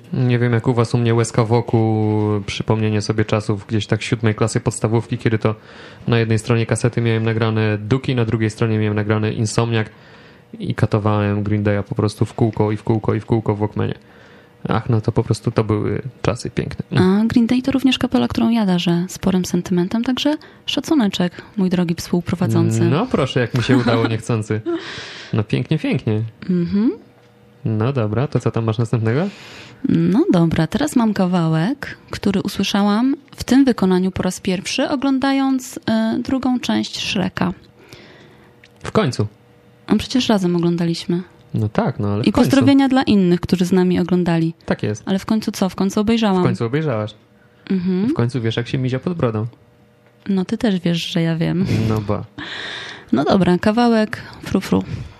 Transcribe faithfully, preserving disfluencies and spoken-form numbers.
Nie wiem jak u was, u mnie łezka wokół, przypomnienie sobie czasów gdzieś tak siódmej klasy podstawówki, kiedy to na jednej stronie kasety miałem nagrane Duki, na drugiej stronie miałem nagrane Insomniac i katowałem Green Day'a po prostu w kółko i w kółko i w kółko w Walkmanie. Ach, no to po prostu to były czasy piękne. A Green Day to również kapela, którą ja darzę sporym sentymentem, także szacuneczek, mój drogi współprowadzący. No proszę, jak mi się udało niechcący. No pięknie, pięknie. Mhm. No dobra, to co tam masz następnego? No dobra, teraz mam kawałek, który usłyszałam w tym wykonaniu po raz pierwszy, oglądając y, drugą część Shreka. W końcu. No przecież razem oglądaliśmy. No tak, no ale w I końcu. pozdrowienia dla innych, którzy z nami oglądali. Tak jest. Ale w końcu co? W końcu obejrzałam. W końcu obejrzałaś. Mhm. W końcu wiesz, jak się mizia pod brodą. No ty też wiesz, że ja wiem. No ba. No dobra, kawałek frufru. Fru.